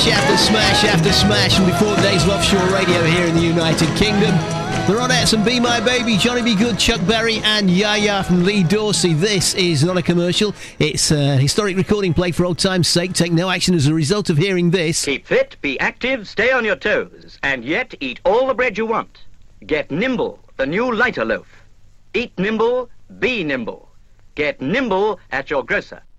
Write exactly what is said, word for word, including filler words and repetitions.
Smash after smash after smash from before days of offshore radio here in the United Kingdom. The Ronettes and Be My Baby, Johnny B. Good, Chuck Berry and Yaya from Lee Dorsey. This is not a commercial. It's a historic recording played for old time's sake. Take no action as a result of hearing this. Keep fit, be active, stay on your toes, and yet eat all the bread you want. Get Nimble, the new lighter loaf. Eat nimble, be nimble. Get Nimble at your grocer.